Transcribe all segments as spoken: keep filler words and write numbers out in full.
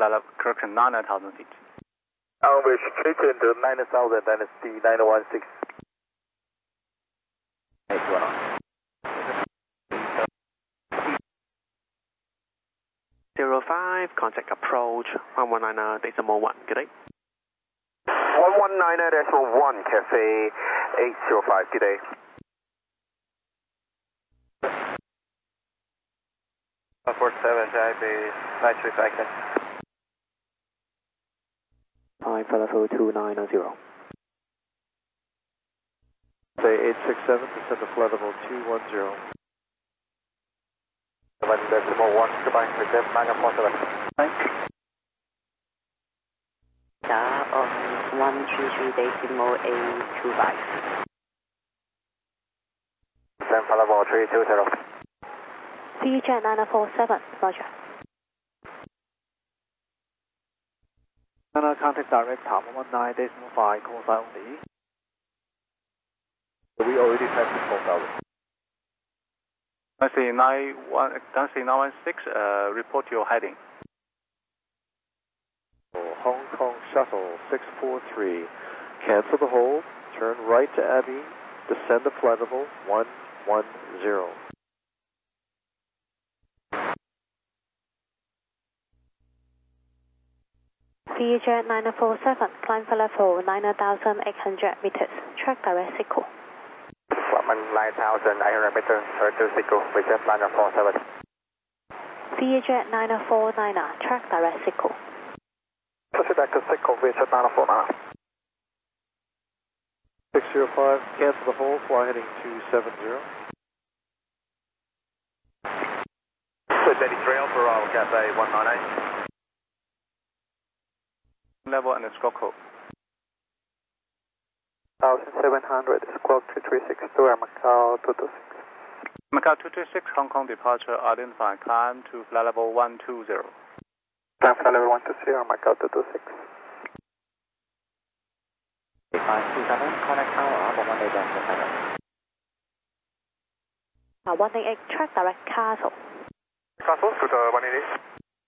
flight level, correction, nine thousand feet. On restriction to nine thousand, Dynasty nine one six. Zero five, contact approach, one one nine decimal one, good day. one one nine decimal one, Cafe eight zero five, good day. one four seven, Taipei, nine three five. Climb flight level two nine zero. Say eight six seven, descend to flight level two one zero. seven decimal one, goodbye, return nine four seven. Star on one three three decimal eight two five. Descend flight level three two zero. V Jet nine four seven, Roger. And contact direct top one nine decimal five, call sign only. We already passed four thousand. Dynasty nine one, Dynasty nine one six, uh, report your heading. Hong Kong Shuttle six four three, cancel the hold, turn right to Abbey, descend to flight level one one zero. V Jet nine four seven, climb for level nine thousand eight hundred meters, track direct signal. nine thousand eight hundred meters, to signal, return nine four seven. V Jet nine four nine, track direct signal. Proceed back to signal, V Jet nine four nine. six zero five, cancel the hold, fly heading two seven zero. Steady trail for all, Cafe one nine eight. Level and squawk code. seven hundred, squawk two three six two, Macau two two six. Macau two two six, Hong Kong departure identified, climb to flight level one two zero. Climb flight level one two zero, Macau two two six. five two seven, contact tower, one eight seven. Uh, one eight eight, track direct Castle. Castle, to the one eight eight.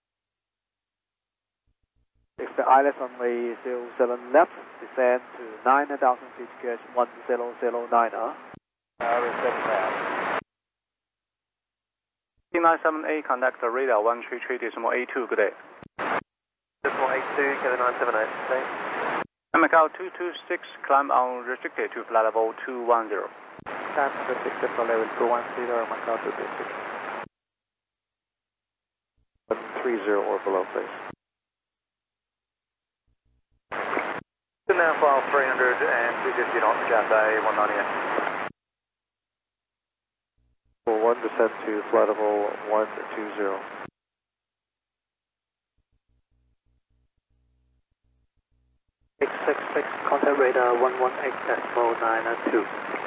Expect I L S only zero seven left, descend to nine thousand feet, gauge one zero zero nine. Uh, return fast. T nine seven eight, contact the radar one three three decimal eight two, good day. Decimal eight two, Kevin nine seven eight, thanks. Macau two two six, climb unrestricted to flight level two one zero. Climb restricted for level two one zero, Macau two two six. one three zero or below, please. Now file three hundred and two fifty knots, Cathay one ninety-eight. For one, descend to flight level one two zero. eight six six, contact radar one one eight decimal nine two.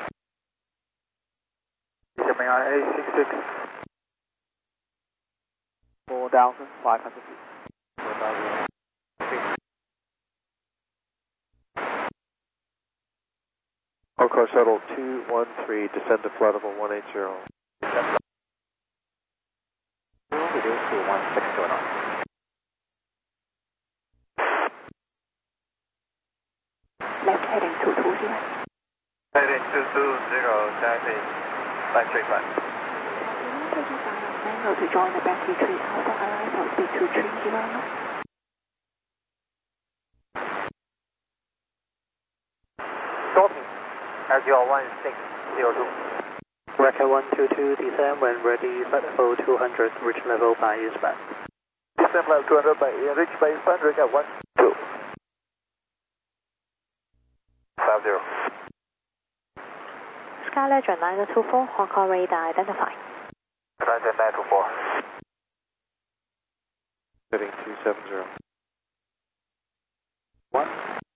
Gemini eight six six. four thousand five hundred feet. four thousand. Hong Kong Shuttle two one three, descend to flight level one eight zero. Reduce to one six two nine. Left heading two two zero. Heading two two zero, Taipei, nine three five. Manual to join the battery tree, Alpha arrival speed two three zero. Stopping. R G L one six zero two. Record one two two, descend when ready, flight level two hundred, reach level by eastbound. Descend level two hundred by, reach by eastbound, record one two. five zero. Sky Legend nine two four, Hong Kong radar identified. nine two four. Heading two seven zero. One.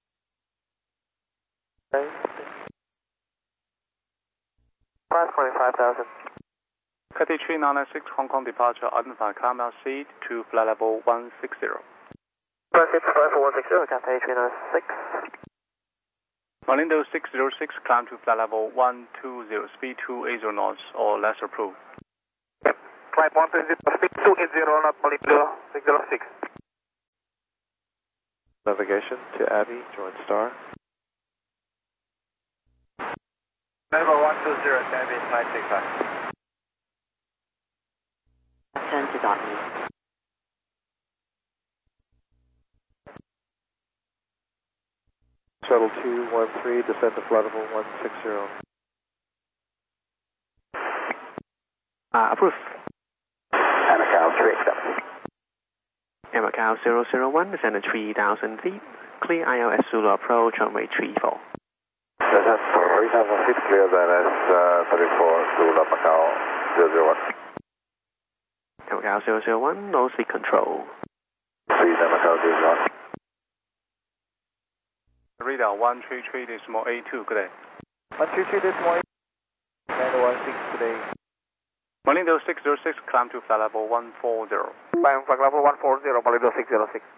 five twenty-five thousand. Cathay three nine six, Hong Kong departure identified, climb out seat to flight level one six zero. five six five one six zero, Cathay three nine six. Malindo six zero six, climb to flight level one two zero, speed two eight zero knots or less approved. Climb one two zero, speed two eight zero knots, Malindo six zero six. Navigation to Abbey, join star. Number one two zero, Abbey, nine six five. Turn to dot E. Shuttle two one three, descend to flight level one six zero. Uh, approved. Macau three seven. Air Macau zero zero one, descend at three thousand feet. Clear I L S Zulu approach, runway three four. Descent for three thousand feet, clear I L S uh, thirty-four, Zulu Macau zero zero one. Air Macau zero zero one, no speed control. three Macau zero zero one. Radar one three three decimal A two, good day. one three three decimal eight. nine one six, good day. Malindo six zero six, climb to flight level one four zero. Climb flight level one four zero, Malindo six zero six.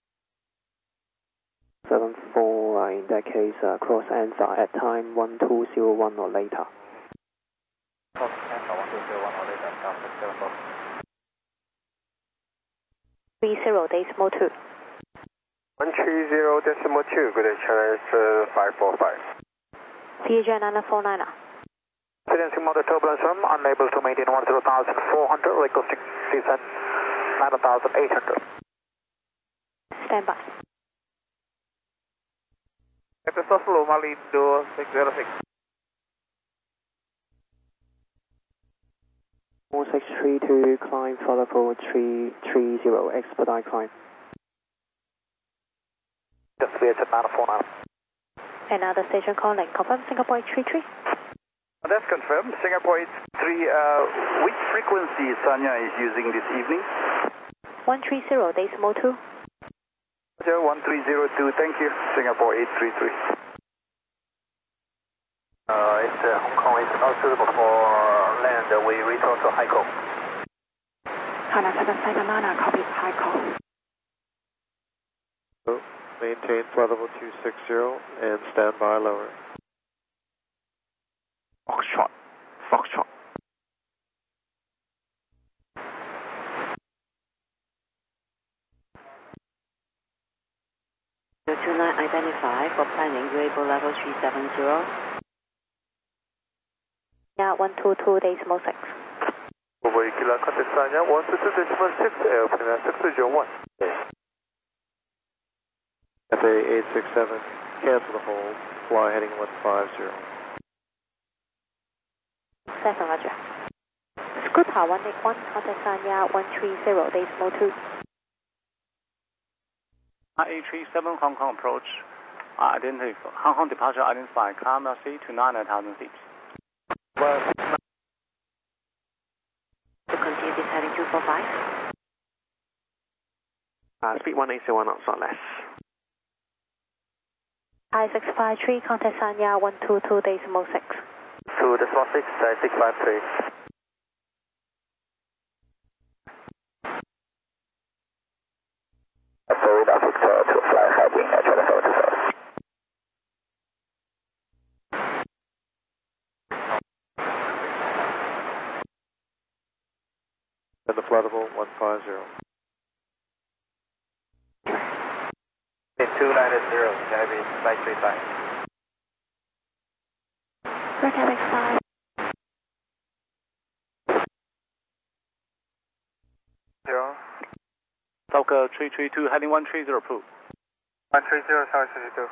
seven four, uh, in that case, uh, cross answer at time one two zero one or later. Cross answer one two zero one or later, Delta seven four. three zero decimal two. one three zero decimal two, good day, Channel uh, five four five. C J nine four nine. Experiencing motor turbulence room, unable to maintain one zero thousand four hundred, requesting descent nine thousand eight hundred. Stand by. Episode Flow, Malindo six zero six. four six three two, climb for level three three zero, expedite climb. Just clear to nine four nine. Another station calling. Confirm Singapore eight three three. That's confirmed. Singapore eight three, uh, which frequency Sanya is using this evening? one three zero decimal two. one three zero two, thank you. Singapore eight three three. Uh, it's uh, Hong Kong is not suitable for land. We return to Haikou. China seven seven nine, copy Haikou. Maintain flight level two six zero and stand by lower. Foxtrot. Foxtrot. zero two nine identify for planning, variable level three seven zero. Yeah, one two two decimal six. Over Kilo contact Sanya one two two decimal six, airplane six two zero one. F A eight six seven, cancel the hold, fly heading one five zero. seven, roger. Scooter one eight one, contact Sanya one three zero decimal two. eight three seven Hong Kong approach, identify, Hong Kong departure identified, climb L C to nine thousand feet. To continue this heading two four five. Uh, speed one eight zero one knots or less. I six five three, contact Sanya one two two decimal six. two decimal six, six five three. Sorry, that's Victor to fly heading at twenty-four to seven. And the flight level one five zero. two nine zero, Gabby, flight three five. Recapex five. Zero. Falcon three three two, heading one three zero, approved. one three zero, South sixty-two.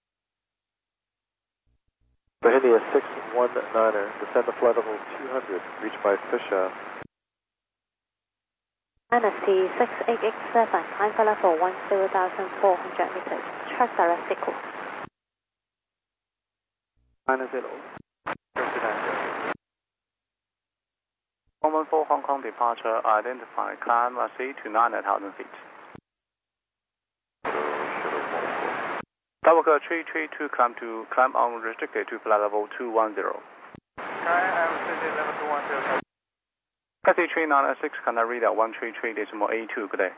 Bahia six one niner, descend to flight level two hundred, reached by Fisher. Dynasty six eight eight seven, climb for level one zero thousand four hundred meters. Track direct equal. Nine zero. one one four Hong Kong departure identified, climb L C to nine thousand feet. Falcon three three two, climb to climb unrestricted to flight level two one zero. I'm sitting level two one zero. Cathay three nine six, can I read out one three three decimal A two, good day.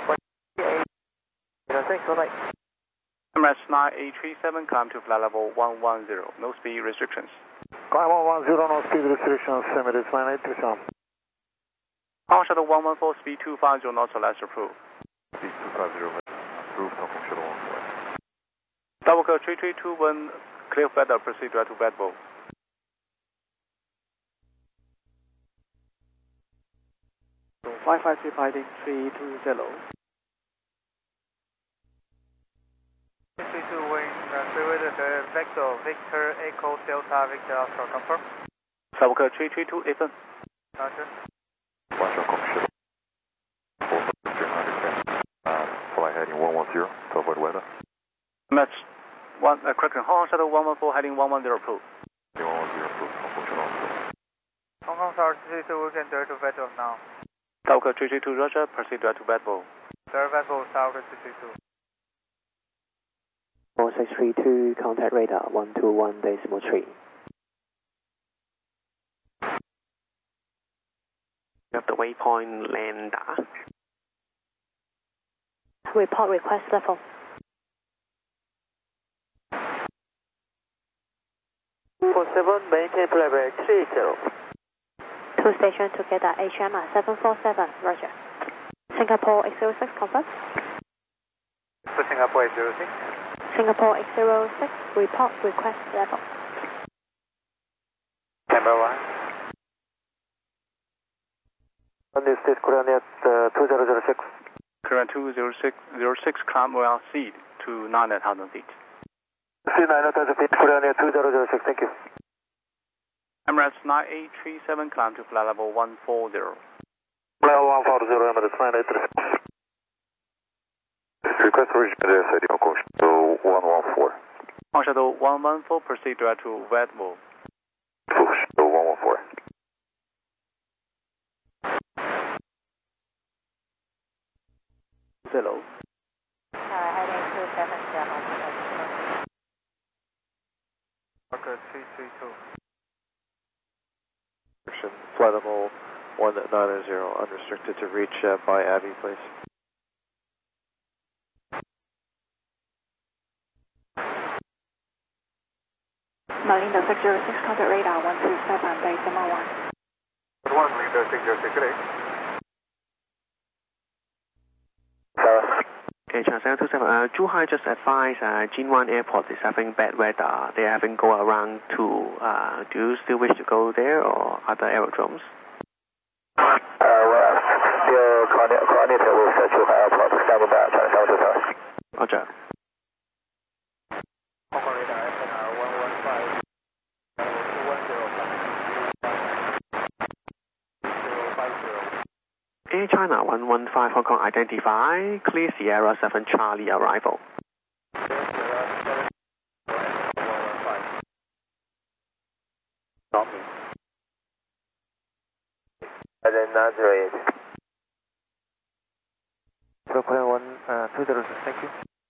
Thanks, bye-bye. M S nine eight three seven, climb to flight level one one zero, no speed restrictions. Climb one one zero, no speed restrictions, limited flight eight three seven. Hong Shuttle one one four, speed two five zero knots or less, approved. Speed two five zero. roof, Hong Kong Shuttle one four. Tower three three two one, clear weather, proceed direct to Bedbo. five five three fighting three two zero. three two wing, uh, freeway to the Vector, Victor, Echo, Delta, Victor, Oscar, confirm. Tower three three two, Ethan. Roger. Watch Hong Kong Shuttle. three hundred, uh, fly heading one one zero to avoid weather. Match one, uh, correction, Hong Kong Shuttle one one four heading one one zero approved. one one zero approved, Hong Kong Shuttle one four. Hong Kong Tower three two, we can direct to Vector now. Tower three three two, Roger, proceed direct to Bedbo. Direct Vector, Tower three three two. four six three two, contact radar one two one decimal three. You have the waypoint Lambda. Report request level. four seven, maintain playback three zero. Two station together, H M R seven four seven, Roger. Singapore eight zero six, confirm. For Singapore eight zero six. Singapore eight zero six, report request level. Camera one. On this state, Korean at uh, two zero zero six. Current two zero six zero six, climb well seed to nine thousand feet. C nine thousand feet, Korean at two zero zero six, thank you. Emirates nine eight three seven, climb to flight level one four zero. Level one four zero, Emirates nine eight three seven. Request for region S I D Hong Kong Shuttle one one four. Hong Kong Shuttle one one four, proceed direct to Bedbo. Shuttle one one four. Zero. Tower heading two seven seven. Parker three three two. Flight level one nine zero, unrestricted to reach uh, by Abbey, please. Malindo six zero six, contact radar one two seven, decimal one. one, Lindo six zero six, good day. Okay, Channel seven two seven, uh, Zhuhai just advised uh, Jinwan Airport is having bad weather. They haven't go around to, uh, do you still wish to go there or other aerodromes? Uh, well, still coordinated with uh, Zhuhai Airport, standing by, Channel seven two seven. Roger. Hong Kong radar, S N R one one five, two one zero, zero five zero. Air China one one five Hong Kong identify, clear Sierra seven Charlie arrival. Copy. And then nine zero eight. Brooklyn one two zero six, thank you.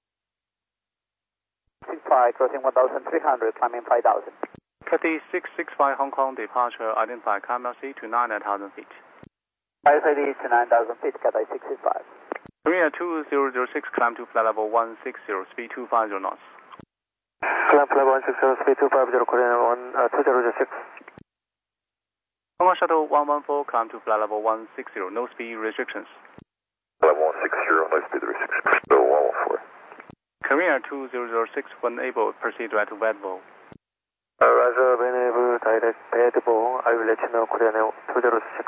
six five, crossing one thousand three hundred, climbing five thousand. Cathay six six five Hong Kong departure, identify Camel C to nine thousand feet. I S I D to nine thousand feet, Cathay six six five. Korea two zero zero six, climb to flight level one six zero, speed two five zero knots. Climb flight one six zero, speed two five zero, Korean one two zero zero six. Hong Kong Shuttle one one four, climb to flight level one six zero, no speed restrictions. Level one six zero, no speed restrictions, Shuttle one one four. Korea two zero zero six, when able, proceed direct to Bedbo. Uh, Roger, when able, direct Bedbo, I will let you know, Korean two zero six.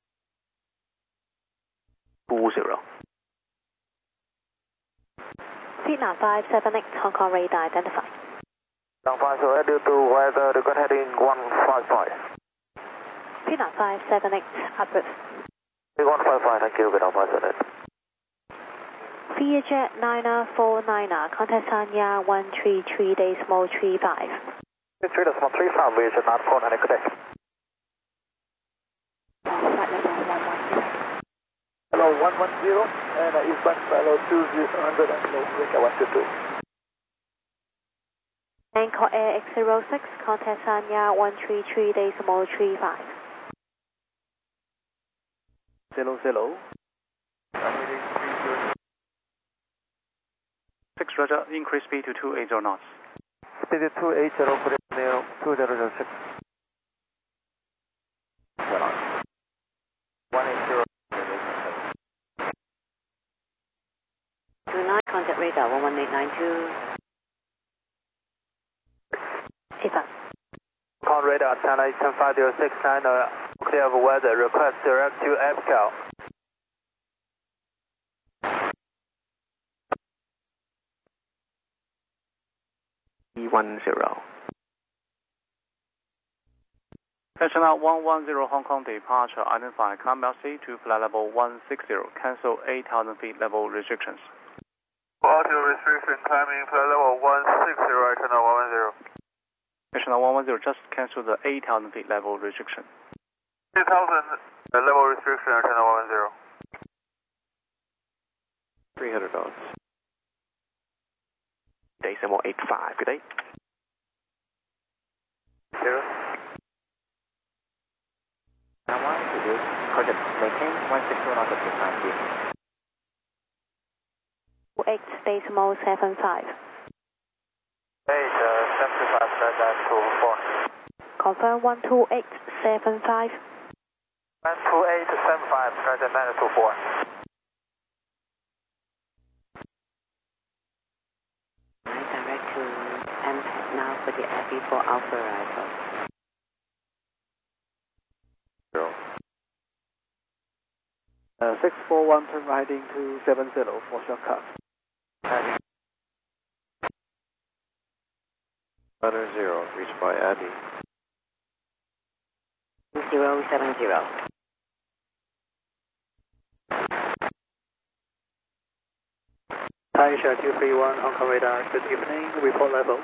two zero. Vietnam five seven eight, Hong Kong radar identified. Vietnam five seven eight, due to weather, the good heading one five five. Vietnam five seven eight, approved. one five five, thank you, Vietnam five seven eight. Vietjet nine four nine, contact Sanya one three three decimal three five. three decimal three five, Vietjet nine four nine, good day. Flight level one one zero. Hello, one one zero, and uh, eastbound fellow two zero hundred and low, Rika one two two. Anchor Air X zero six, contact Sanya one three three decimal three five. Zero zero. six Roger, increase speed to two eighty knots. Speed two eighty, Korean two zero zero six. one eighty. Do not contact radar one one eight nine two. eight five. Con radar China Eastern five zero six nine, uh, clear of weather, request direct to F C A L. E one zero. National one one zero Hong Kong departure, identify climb C to flight level one six zero, cancel eight thousand feet level restrictions. Altitude restriction climbing flight level one six zero, National one one zero. National one one zero, just cancel the eight thousand feet level restriction. eight thousand level restriction, National one one zero. three hundred knots. Decimal eight five, good day. Zero. Now one, reduce, project maintain one six zero knots at this time, please. X decimal seven five. eight, uh, seventy-five, that's two four. Confirm one two eight seven five. one two eight seven five, present nine two four. Direct to M PAD now for the F B four Alpha arrival. Zero. Uh, six four one, turn right into seven zero for shortcut. Runner zero, reached by Abby. zero seven zero. Taisha two three one, Hong Kong radar, good evening, report level.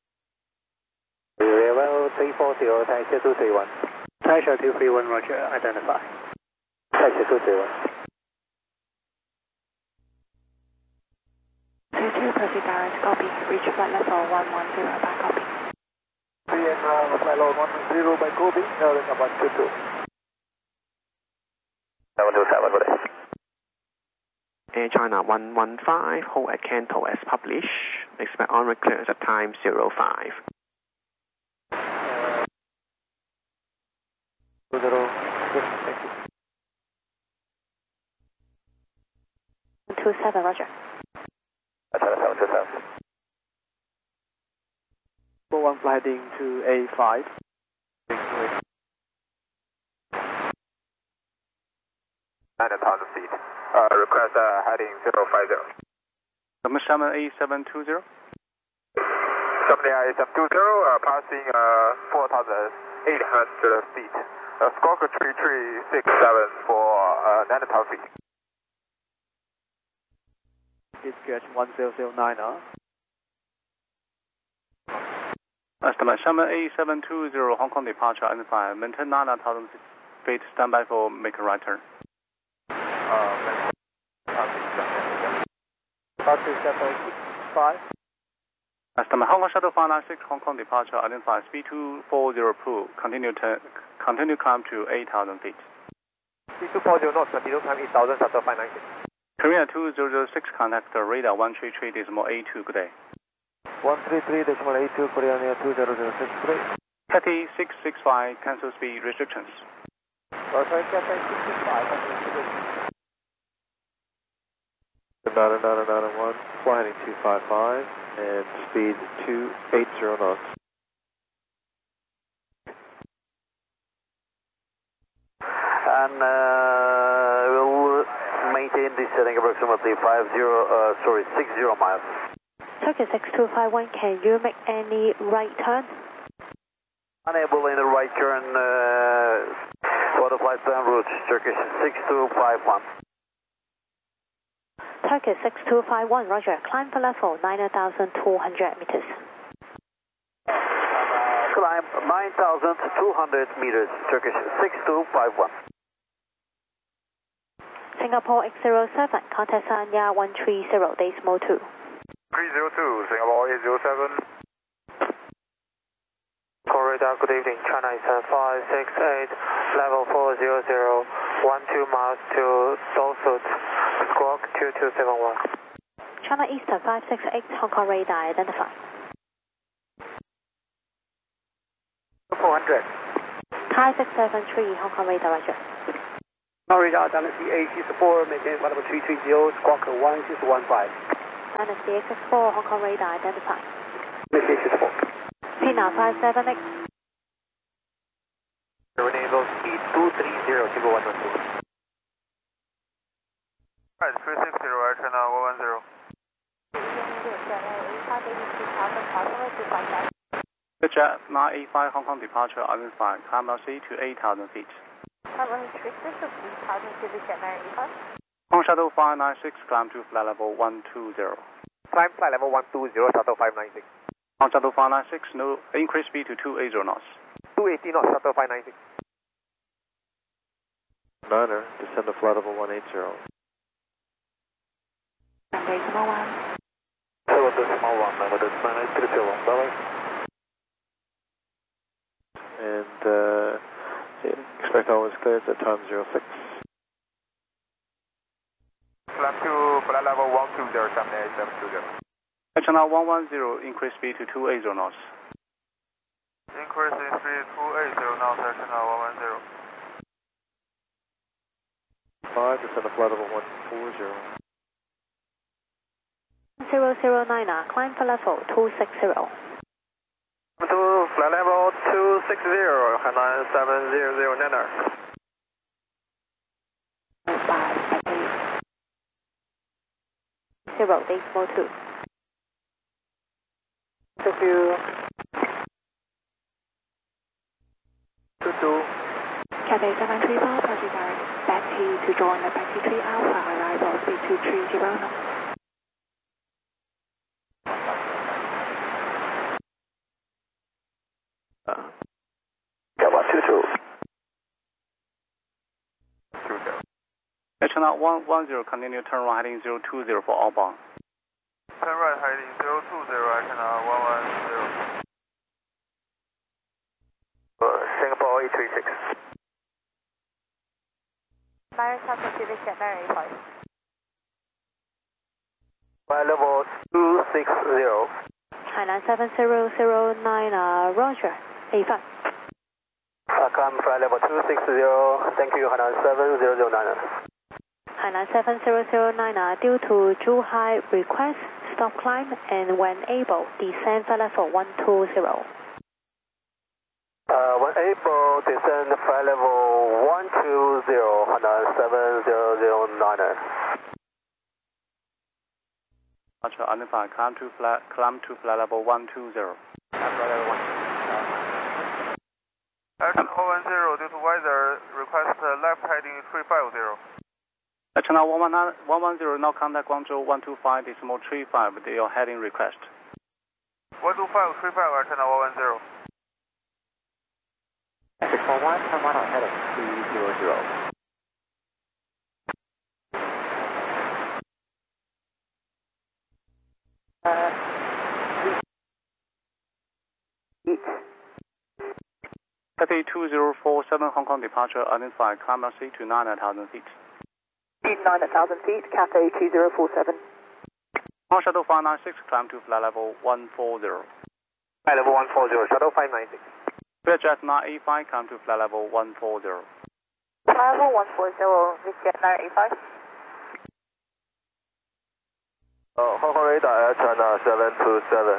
Level three four zero, Taisha two three one. Taisha two three one, roger, identify. Taisha two three one. two two, proceed direct, copy. Reach flight level one one zero, back copy. three and uh, flight level one one zero by Kobe, no, that's about two two. seven two seven, good day. Air China one one five, hold at Canto as published. Expect onward clearance at time zero five. two zero, thank you. one two seven, roger. seven two seven. four one flight into A five. nine thousand feet. Uh, request uh, heading zero five zero. Xiamen A seven two zero. Somebody A seven two zero, uh, passing uh, four thousand eight hundred feet. Uh, Squawk three three six seven for uh, nine thousand feet. Dispatch one zero zero nine, uh. Estimate Xiamen A seven two zero, Hong Kong departure, identify, maintain nine thousand feet, standby for make a right turn. Uh, Departure seven six five. Estimate Hong Kong Shuttle five nine six, Hong Kong departure, identify speed two four zero pool, continue to continue climb to eight thousand feet. speed two four zero knots, continue climb eight thousand, Shuttle five nine six. Korea two zero zero six, contact radar one three three decimal A two, good day. one three three decimal A two, Korea near two zero zero six, good day. Cathay six six five, cancel speed restrictions. Oh, sorry, Cathay six six five, cancel speed. Nada, nada, nada, one, fly heading two five five, and speed two eight zero knots. And uh, we'll maintain this setting approximately five zero, uh, sorry, six zero miles. Turkey six two five one, can you make any right turn? Unable in the right turn uh, for the flight plan route, Turkish six two five one. Turkey six two five one, roger. Climb for level nine thousand two hundred meters. Climb nine thousand two hundred meters, Turkish six two five one. Singapore X zero seven, contact Sanya one three zero, decimal two. three zero two, Singapore eight zero seven. Corridor, good evening, China is five six eight, level four zero zero, one two miles to Dorset, squawk two two seven one. China Eastern five six eight, Hong Kong radar, identify. four hundred. Thai six seven three, Hong Kong radar, roger. Corridor, Galaxy A C support, maintain level three three zero, squawk one six one five. minus D X X four, Hong Kong radar identified. D X X four. P now five seven eight. Renewable speed two three zero, Tigo one one two. Right, three six zero, air channel one one zero. Jet nine eight five Hong Kong departure identified, climb L C to eight thousand feet. Climb restricted to three thousand feet with Jet nine eight five. Hong Shuttle five nine six, climb to flight level one two zero. Climb flight level one two zero, Shuttle five nine six. Hong Shuttle five nine six, no, increase speed to two eighty knots. two eighty knots, Shuttle five nine six. Niner, descend to flight level one eighty. Runway small one. Hello, the small one, level the nine eight three zero, bye bye. And uh, expect all is cleared at time zero six. Climb to flight level one two zero, seven eight seven two zero. Channel one one zero, increase speed to two eighty knots. Increase in speed two eighty knots, air channel one one zero. five, descend to flight level one four zero. zero zero nine, climb for level two six zero. To flight level two six zero, nine seven zero zero, Niner. Five eight. Zero, decimal two. Thank you. Two two. Cathay seven three four, Project Direct, Betty to join the Betty three Alpha, arrival speed two three zero knots. Kappa two two. two zero. Channel one one zero, continue turn right heading zero two zero for outbound. Turn right heading zero two zero, air channel one one zero. Uh, Singapore eight three six. Maritime Pacific Jet nine eight five. Flight level two six zero. China seven zero zero nine, uh, Roger, eight five. Uh, climb flight level two six zero, thank you, Hainan seven zero zero nine. Hainan seven zero zero nine, uh, due to Zhuhai request, stop climb and when able, descend flight level one two zero. Uh, when able, descend flight level one two zero, Hainan seven zero zero nine. Departure identified, climb to flight, climb to flight level one two zero. Climb flight level one. Air channel one one zero, due to weather, request uh, left heading three five zero. Channel one one zero, now contact Guangzhou one two five decimal three five with your heading request. one two five three five, air channel one one zero. six four one, turn one on heading three zero zero. Uh, Cathay two zero four seven, Hong Kong departure identified, climb L C to nine thousand feet. speed nine thousand feet, Cathay two zero four seven. Hong Shuttle five nine six, climb to flight level one four zero. Flight level one four zero, Shuttle five nine six. Jet nine eight five, climb to flight level one four zero. Flight level one four zero, with Jet nine eight five. Uh, Hong Kong radar, Air China seven two seven.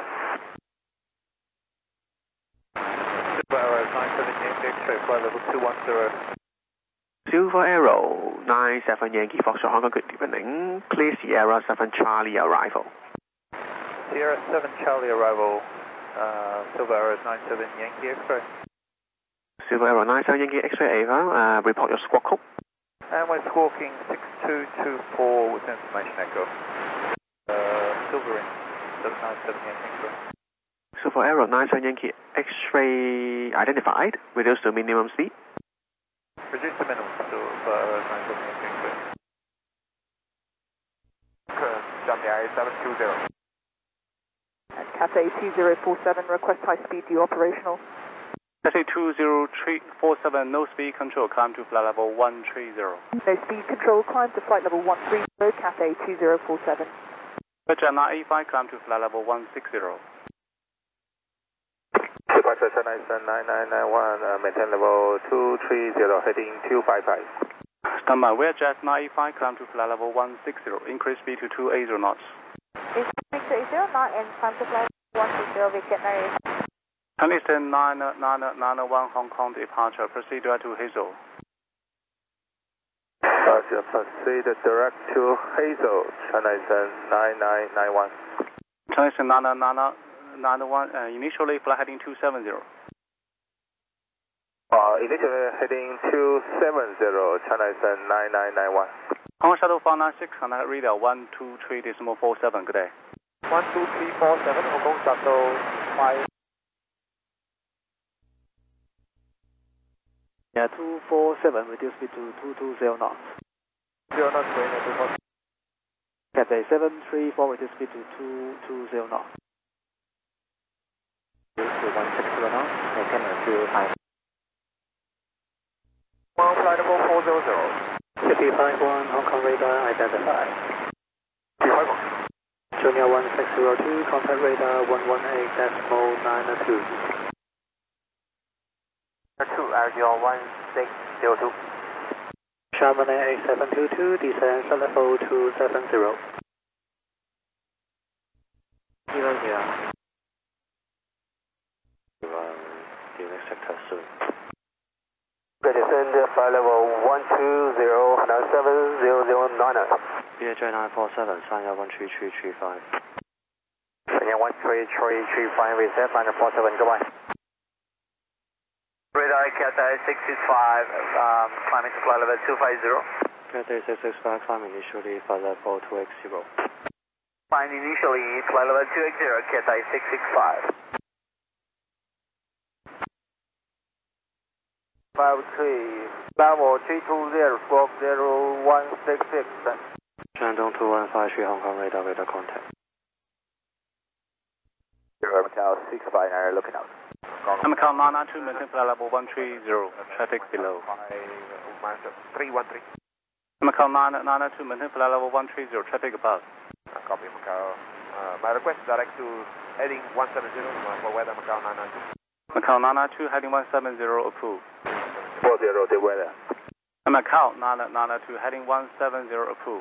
Silver Arrow nine seven Yankee X-ray, flight level two one zero. Silver Arrow nine seven Yankee Foxtrot, Hong Kong, good evening. Clear Sierra seven Charlie arrival. Sierra seven Charlie arrival, uh, Silver Arrow nine seven Yankee X-ray. Silver Arrow nine seven Yankee X-ray Ava, uh, report your squawk code. And we're squawking six two two four with information echo. Uh, Silver in, nine seven Yankee X-ray. Silver Arrow nine seven Yankee X-ray identified, reduce to minimum speed. Reduce the minimum, Silver Arrow nine seven Yankee X-ray. Current, Jumpy seven two zero. Cathay two zero four seven, request high speed, you operational. Cathay two zero four seven, no speed control, climb to flight level one three zero. No speed control, climb to flight level one three zero, Cathay two zero four seven. Jet nine eight five, climb to flight level one six zero. Departure seven nine seven nine nine nine one, uh, maintain level two three zero, heading two five five. Standby, Jet nine eight five, climb to flight level one six zero, increase speed to two eighty knots. three zero nine and climb to flight one two zero, Vietjet nine eighty-five. China Eastern nine nine nine one Hong Kong departure, proceed direct to Hazel. Roger, proceed direct to Hazel, China Eastern nine nine nine one. China Eastern nine nine nine one, uh, initially flight heading two seven zero. Uh, initially heading two seven zero, China Eastern nine nine nine one. Hong Kong Shuttle five nine six, China radar one two three decimal four seven, good day. one two three four seven, Hong Kong Shuttle five. Yeah, two four seven, reduce speed to two two zero knots. zero knots going at two four seven. Cathay seven three four, reduce speed to two two zero knots. To one six zero knots, maintain at two five. One flight level four zero zero. City five one, Hong Kong radar identified. City five one. Junior one six zero two, contact radar one one eight decimal nine two. two, R G L one six zero two. Sharman eight seven two two, descend flight level two seven zero. Zero zero. Direct sector soon. Descend flight level one two zero nine seven zero zero nine. B H A nine four seven, sign out one three three three five. Sanya one three three three five, reset nine four seven, goodbye. Radar Cathay six six five, um, climbing to flight level two five zero. Cathay six six five, climb initially flight level two eight zero. Climb initially flight level two eight zero, Cathay six six five. five three, level three two zero, squawk zero one six six. Shandong two one five three, Hong Kong radar, radar contact. Zero Macau six five nine, looking out. Macau nine nine two, maintain flight level one three zero, traffic below. three one three. Macau nine nine two, maintain flight level one three zero, traffic above. Copy Macau. Uh, my request direct to heading one seven zero for weather Macau nine nine two. Macau nine nine two, heading one seven zero, approved. four zero, the weather. Macau nine nine two, heading one seven zero, approved.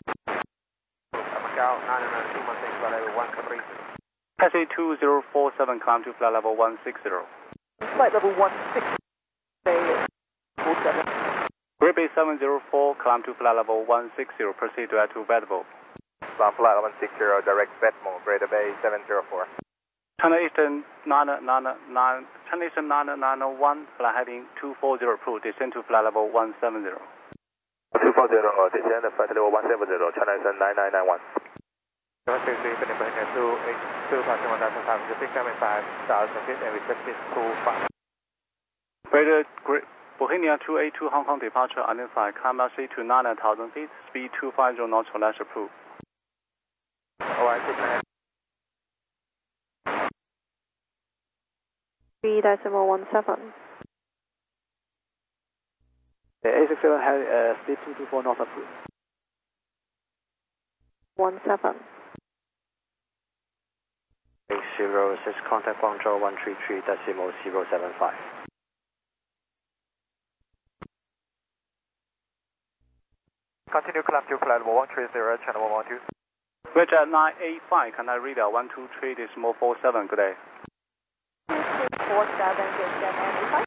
Macau nine nine two, maintain flight level one three zero. Taxi two zero four seven, climb to flight level one six zero. Flight level one six four seven. Grade Bay seven zero four, climb to flight level one six zero, proceed to to Vedable. Ground flight one six zero, direct Vetmo, Greater Bay seven zero four. China Eastern nine nine nine, China Eastern nine nine one, flight heading two four zero, approved, descend to flight level one seven zero. two four zero, descend flight level one seven zero, China Eastern nine nine nine one. seven three three, Philippine two eight two five one thousand five hundred six seven five thousand feet and requested two five. Greater Bohemia two eight two, Hong Kong departure, identified, climb L C to nine thousand feet, speed two five zero knots or less, approved. Alright, six nine. three decimal one seven. The A six seven had uh, speed two two four knots approved. one seven. eight zero six, contact Guangzhou one three three decimal zero seven five. Continue climb to flight level one three zero, channel one one two. Roger nine eight five, can I read out one two three decimal four seven, good day. two three four seven, Vietjet nine eighty-five.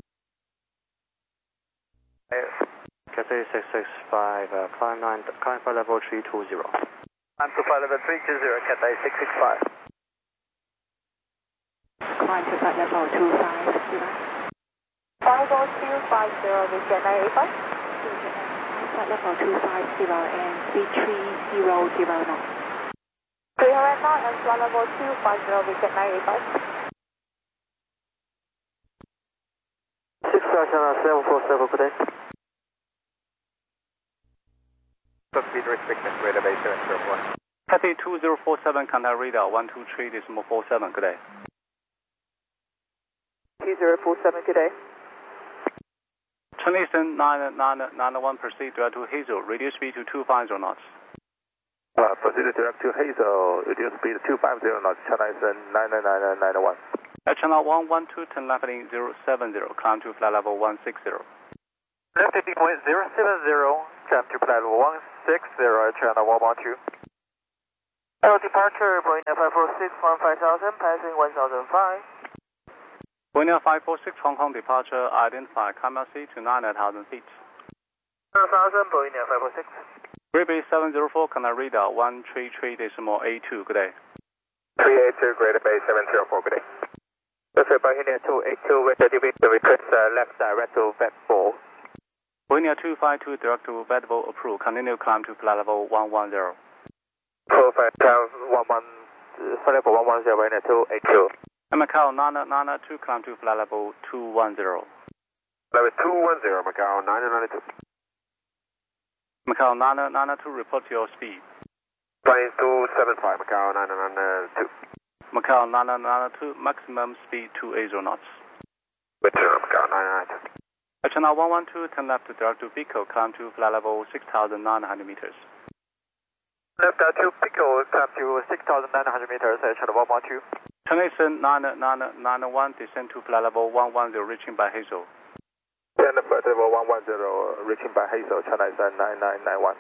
Cathay six six five, uh, climb nine, climb flight level three two zero. Climb to flight level three two zero, Cathay six six five. Climb to flight level two five zero. Flight level two five zero, Vietjet nine eighty-five. Flight level two five zero and speed three zero zero knots. three hundred knots and flight level two five zero, Vietjet nine eighty-five. six seven four seven, good day. Speed restriction, Greater Bay seven zero four. Cathay two zero four seven, can I read out one two three decimal four seven, good day. two zero four seven, good day. China Eastern nine nine nine one, proceed direct to Hazel, reduce speed to two five zero knots. Uh, proceed direct to Hazel, reduce speed two five zero knots, China Eastern nine nine nine nine one. At channel one one two, turn left heading zero seven zero, climb to flight level one six zero. Left heading point zero seven zero, climb to flight level one six zero, channel one one two. Aero departure, Boeing five four six, one five thousand, passing one thousand five. Boeing five four six Hong Kong departure, identify camera C to nine thousand feet. nine thousand, Boeing five four six. Great Bay seven zero four, can I read out one three three decimal eight two, good day. three eight two, Greater Bay seven zero four, good day. Perfect, Boeing two eight two, with the request uh, left direct to V E T four. Boeing two five two, direct to V E T four approved, continue climb to flight level one one zero. Profile climb one one, flight level one one zero, Boeing two eight two. And Macau nine nine two, climb to flight level two one zero. Level two one zero, Macau nine nine two. Macau nine nine two, report your speed. Flying two seven five, Macau nine nine two. Macau nine nine two, maximum speed two eighty knots. With zero, Macau nine nine two. At channel one one two, turn left to direct to Pico, climb to flight level six thousand nine hundred meters. Left uh, to Pico, climb to six thousand nine hundred meters at channel one one two. Termination nine nine nine one, descend to flight level one one zero, reaching by Hazel. Descend to flight level one one zero, reaching by Hazel, channel nine nine nine one.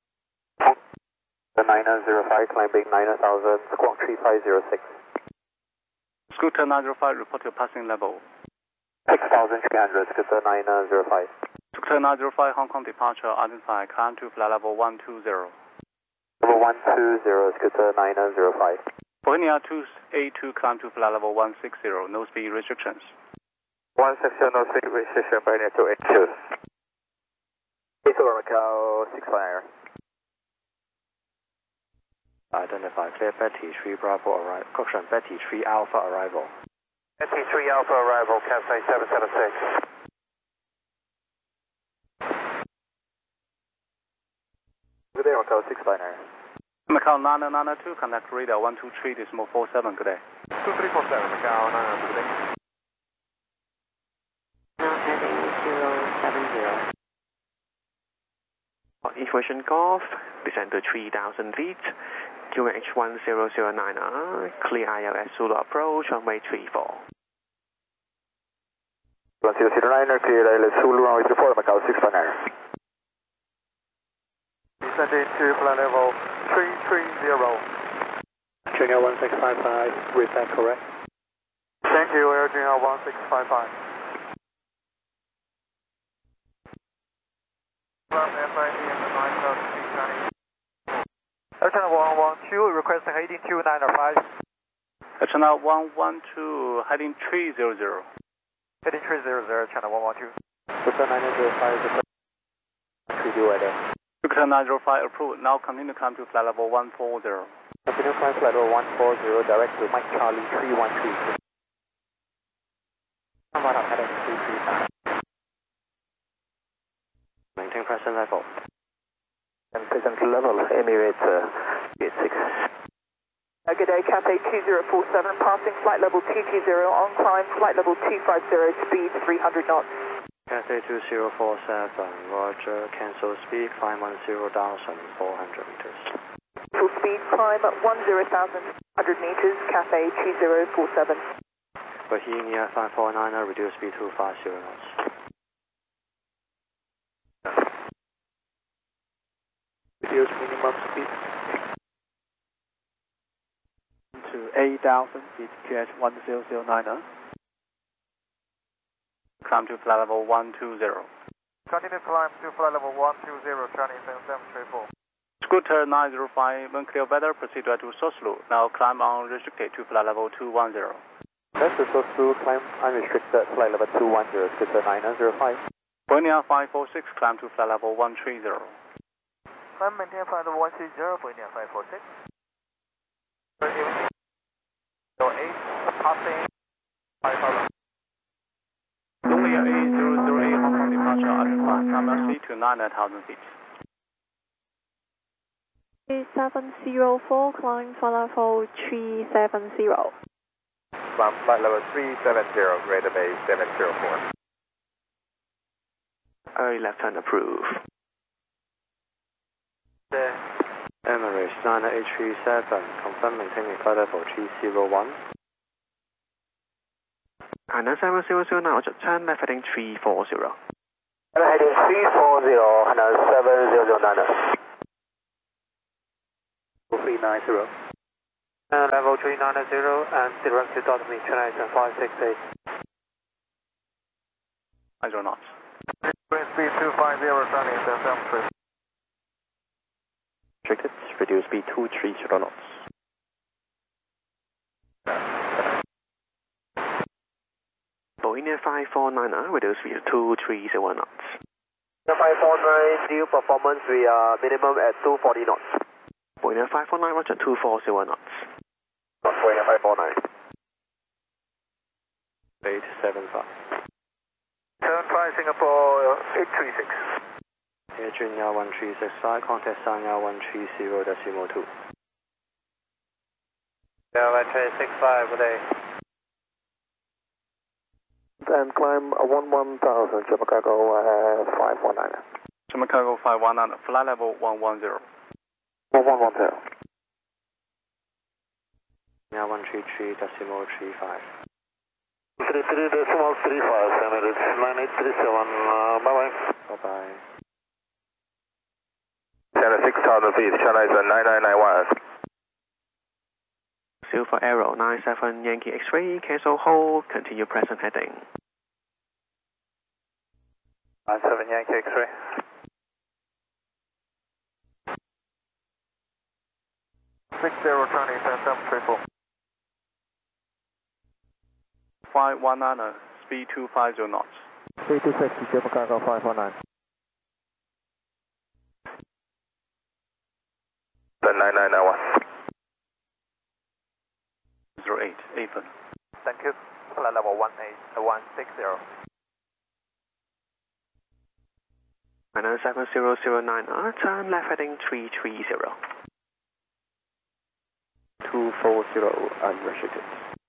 The nine nine zero five, climbing nine thousand, squawk three five zero six. Scooter nine zero five, report your passing level. six thousand three hundred, Scooter nine zero five. Scooter nine zero five, Hong Kong departure, identify, climb to flight level one two zero. Level one two zero, Scooter nine zero five. Boeing two eight two, climb to flight level one six zero, no speed restrictions. one six zero, no speed restriction, Boeing two eight two. Hazel, Macau six five. Identify, clear Betty three Bravo arrival. Correction, Betty three Alpha arrival. Betty three Alpha arrival, Cathay seven seven six. Good day, Macau six five nine. Macau nine nine two, contact radar one two three decimal four seven, good day. two three four seven, Macau nine nine two, good day. Now heading zero seven zero. Information Golf, descend to three thousand feet. Q H one zero zero nine R, clear I L S Zulu approach, runway three four. one zero zero nine, clear I L S Zulu, runway three four, Macau six five nine. Descending to flight level three three zero. Junior one six five five, with that correct? Thank you, Air Junior one six five five. From F I D and the nine thousand feet running. Air Channel one one two, request heading two nine five. Air Channel one one two, heading three zero zero. Heading three zero zero, Channel one one two. Scooter nine zero five, three D weather. Scooter nine zero five approved, now continue climb to flight level one four zero. Continue climb flight level one four zero, direct to Mike Charlie three one three. Come on up, heading three three five. Maintain present level. And present level, Emirates uh, eight six. Uh, good day, Cathay two zero four seven, passing flight level two two zero, on climb flight level two five zero, speed three hundred knots. Cathay two zero four seven, Roger, cancel speed, climb one zero thousand four hundred meters. Full speed, climb at one zero thousand one hundred meters, Cathay two zero four seven. Bohemia five four nine, reduce speed to five zero knots. Reduce minimum speed to eight thousand feet, Q H one zero zero nine. Climb to flight level one two zero. Continue climb to flight level one two zero, Chinese seven three four. Scooter nine zero five, when clear weather, proceed to Soslu. Now climb unrestricted to flight level two one zero. That's the Soslu, climb unrestricted, flight level two one zero, Scooter nine zero five. Boeing five four six, climb to flight level one three zero. Climb maintain flight level one three zero, Boeing five four six. eight, passing five thousand. Lonely eight zero zero eight, Hong Kong departure, identify, camera C to nine thousand feet. seven zero four, climb for level three seven zero. Climb flight level three seven zero, Greater Bay seven zero four. Early left turn approved. Emirates nine eight three seven, confirm maintaining flight level three zero one. And then seven zero zero now, turn left heading three four zero. Heading three four zero, and seven zero zero nine. three nine zero. Uh, level three nine zero and direct to Delta Me, Chennai five six eight. nine zero knots. Speed two five zero, turning to seven three. Restricted, reduce speed two three zero knots. Boeing five four nine, reduce speed two three zero knots. five four nine, due performance, we are minimum at two forty knots. Boeing five four nine, roger, two four zero knots. Boeing five four nine. eight seven five. seven five Singapore, eight three six. Adrian Yaw one three six five, contact Sun Yaw one three zero decimal two. Yeah, one three six five, good day. And climb one one thousand, Jumbo Cargo uh, five one nine. Jumbo Cargo five one nine, flight level one one zero. one one one zero. Yaw one three three decimal three five. three three decimal three five, Emirates nine eight three seven, uh, bye bye. Bye bye. Channel six thousand feet, Channel is nine nine nine one. Silver Arrow nine seven Yankee X-ray, cancel hold, continue present heading. nine seven Yankee X-ray. six zero, turning to seven three four. five one nine, speed two five zero knots. three two six, Jumbo Cargo five one nine. nine nine nine one. zero eight, Apen. Thank you. Flight level one eight one six zero. Minus seven zero zero nine, turn left heading three three zero. two four zero, unrestricted.